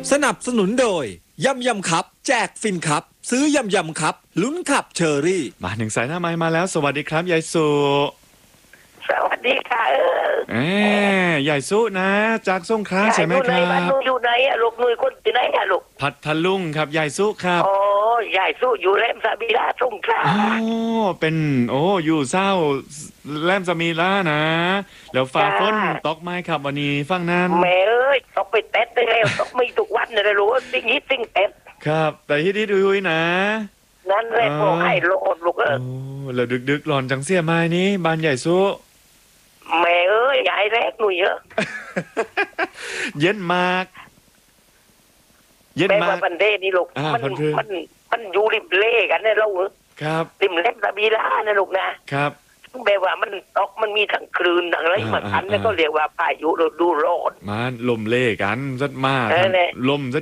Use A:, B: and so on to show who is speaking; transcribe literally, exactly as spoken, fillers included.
A: สนับสนุนโดยยำยำครับแจกฟินครับซื้อยำยำครับลุ้นขับเชอรี่
B: มาหนึ่งสายหน้าไม้มาแล้วสวัสดีครับยายสุ
C: สวัสดีค่ะเออ
B: เอ้ยายสุนะจากสงขลาใช่ไหมครั
C: ยายอยู่ไหนบ้าน
B: บ
C: หนูอยู่ไหนอะลูกหนุ่ยคนที่ไหนอะลูก
B: พัทลุงครับยายสุครับ
C: โอ้ยายสู้อยู่แหลมสาบิลาสงขลา
B: อ๋อเป็นโอ้อยู่เศร้าแลมสมีล่านะแล้วฟ้าฝนตกไหมครับวันนี้ฟังนั้น
C: แม่เอ้ยตกไปเต็ดได้แล้วตกไม่ทุกวันเลยรู้ว่าสิ่งนี้สิ่งเต็ด
B: ครับแต่ฮิตฮิตดุยๆนะ
C: นั่นแหละ
B: อ๋อ
C: พอให้โลดลูกเออ
B: โอ้แล้วดึกๆหลอนจังเสียไม้นี้บ้านใหญ่สุ
C: แม่เอ้ยยายแรกหนุ่ยเยอะ
B: เย็นมาก เย็น
C: แม่
B: มา
C: ว่าก บันเดนี่ลูก
B: อ่า
C: มัน
B: พันธุ์
C: มันมันอยู่ริมเล่กันเนี่ยเราเออ
B: ครับ
C: ริมแหลมสาบิลานะลูกนะครับ แม่ว่ามันตกมันมีทั้งคลื่นทั้งอะไร
B: อ่า
C: มาทัน
B: อ่า
C: แล้วก็เรียกว่าพายุฤดูร้อน
B: มาลมเล่กันสัดมาก
C: เออแหละ
B: ลมสัด